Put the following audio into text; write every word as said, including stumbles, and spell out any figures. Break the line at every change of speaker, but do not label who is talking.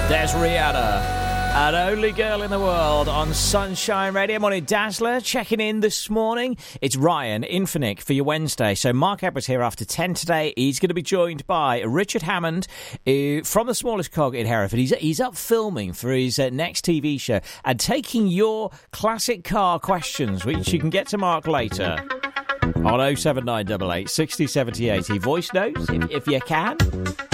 There's Rihanna. An only girl in the world on Sunshine Radio. Morning, Dazzler. Checking in this morning. It's Ryan Infinite for your Wednesday. So Mark Edwards here after ten today. He's going to be joined by Richard Hammond uh, from The Smallest Cog in Hereford. He's, he's up filming for his uh, next T V show and taking your classic car questions, which you can get to Mark later on oh seven nine eight eight, six oh seven oh eight oh. Voice notes, if, if you can.